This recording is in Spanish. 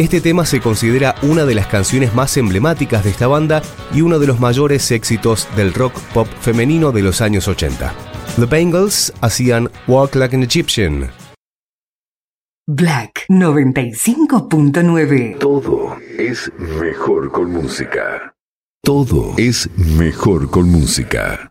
Este tema se considera una de las canciones más emblemáticas de esta banda y uno de los mayores éxitos del rock pop femenino de los años 80. The Bangles hacían Walk Like an Egyptian. Black 95.9. Todo es mejor con música. Todo es mejor con música.